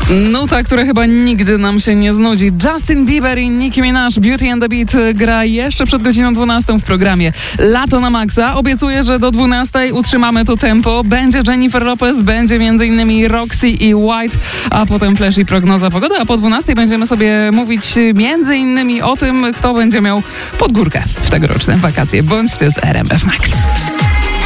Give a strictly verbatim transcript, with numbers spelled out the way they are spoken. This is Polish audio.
Nuta, która chyba nigdy nam się nie znudzi. Justin Bieber i Nicki Minaj, Beauty and the Beat gra jeszcze przed godziną dwunastą w programie Lato na Maxa. Obiecuję, że do dwunastej utrzymamy to tempo. Będzie Jennifer Lopez, będzie m.in. Roxy i White, a potem Flash i prognoza pogody, a po dwunastej będziemy sobie mówić m.in. o tym, kto będzie miał pod górkę w tegoroczne wakacje. Bądźcie z R M F Max.